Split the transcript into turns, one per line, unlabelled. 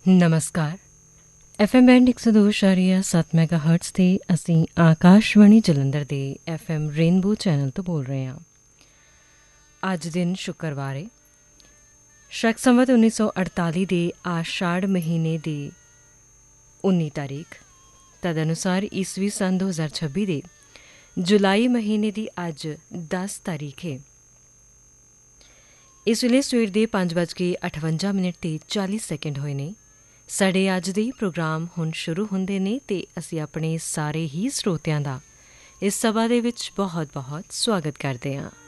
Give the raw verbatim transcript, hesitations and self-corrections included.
ਨਮਸਕਾਰ। F M band ਇੱਕ ਸੌ ਦੋ ਇਸ਼ਾਰੀਆ ਸੱਤ ਮੈਗਾ ਹਰਟਸ 'ਤੇ ਅਸੀਂ ਆਕਾਸ਼ਵਾਣੀ ਜਲੰਧਰ ਦੇ ਐਫ ਐਮ ਰੇਨਬੋ ਚੈਨਲ ਤੋਂ ਬੋਲ ਰਹੇ ਹਾਂ। ਅੱਜ ਦਿਨ ਸ਼ੁੱਕਰਵਾਰ ਹੈ। ਸ਼ਕ ਸੰਵਤ ਉੱਨੀ ਸੌ ਅੜਤਾਲੀ ਦੇ ਆਸ਼ਾੜ ਮਹੀਨੇ ਦੀ ਉੱਨੀ ਤਾਰੀਖ, ਤਦ ਅਨੁਸਾਰ ਈਸਵੀ ਸੰਨ ਦੋ ਹਜ਼ਾਰ ਛੱਬੀ ਦੇ ਜੁਲਾਈ ਮਹੀਨੇ ਦੀ ਅੱਜ ਦਸ ਤਾਰੀਖ ਹੈ। ਇਸ ਵੇਲੇ ਸਵੇਰ ਦੇ ਪੰਜ ਵੱਜ ਕੇ ਅਠਵੰਜਾ ਮਿੰਟ ਅਤੇ ਚਾਲੀ ਸੈਕਿੰਡ ਹੋਏ ਨੇ। ਸਾਡੇ ਅੱਜ ਦੇ ਪ੍ਰੋਗਰਾਮ ਹੁਣ ਸ਼ੁਰੂ ਹੁੰਦੇ ਨੇ ਅਤੇ ਅਸੀਂ ਆਪਣੇ ਸਾਰੇ ਹੀ ਸਰੋਤਿਆਂ ਦਾ ਇਸ ਸਭਾ ਦੇ ਵਿੱਚ ਬਹੁਤ ਬਹੁਤ ਸਵਾਗਤ ਕਰਦੇ ਹਾਂ।